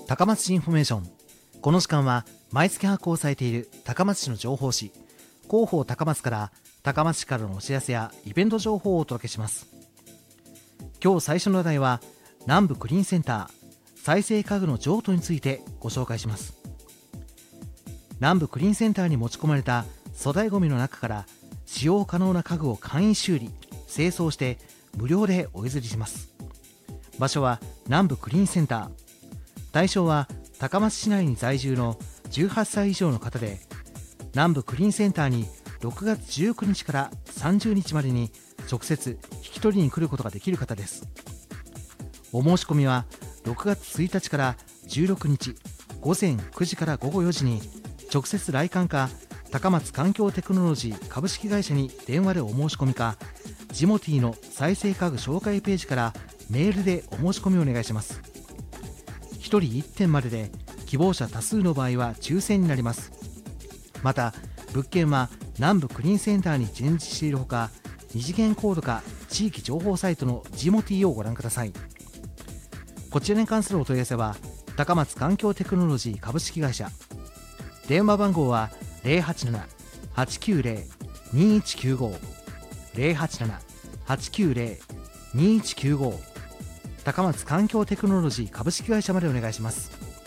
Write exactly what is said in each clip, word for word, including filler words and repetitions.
高松市インフォメーション。この時間は毎月発行されている高松市の情報誌広報高松から高松市からのお知らせやイベント情報をお届けします。今日最初の話題は南部クリーンセンター再生家具の譲渡についてご紹介します。南部クリーンセンターに持ち込まれた粗大ごみの中から使用可能な家具を簡易修理清掃して無料でお譲りします。場所は南部クリーンセンター。対象は高松市内に在住のじゅうはっさい以上の方で、南部クリーンセンターにろくがつじゅうくにちからさんじゅうにちまでに直接引き取りに来ることができる方です。お申し込みはろくがつついたちからじゅうろくにちごぜんくじからごごよじに直接来館か高松環境テクノロジー株式会社に電話でお申し込みか、ジモティーの再生家具紹介ページからメールでお申し込みをお願いします。ひとりいってんまでで希望者多数の場合は抽選になります。また物件は南部クリーンセンターに展示しているほか、二次元コードか地域情報サイトのジモティーをご覧ください。こちらに関するお問い合わせは高松環境テクノロジー株式会社、電話番号は ゼロはちなな はちきゅうゼロ にいちきゅうご ゼロはちなな はちきゅうゼロ にいちきゅうご、高松環境テクノロジー株式会社までお願いします。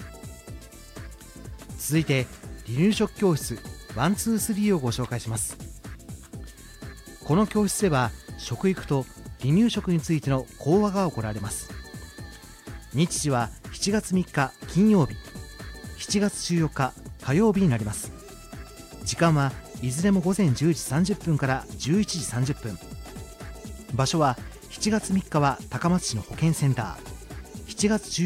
続いて離乳食教室ワンツースリーをご紹介します。この教室では食育と離乳食についての講話が行われます。日時はしちがつみっか金曜日、しちがつじゅうよっか火曜日になります。時間はいずれもごぜんじゅうじさんじゅっぷんからじゅういちじさんじゅっぷん。場所はしちがつみっかは高松市の保健センター、しちがつ